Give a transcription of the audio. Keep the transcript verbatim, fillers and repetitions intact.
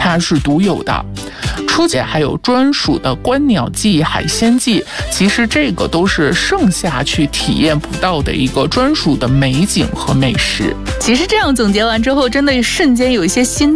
它是独有的。初姐还有专属的观鸟季、海鲜季，其实这个都是盛夏去体验不到的一个专属的美景和美食。 其实这样总结完之后，真的瞬间有一些心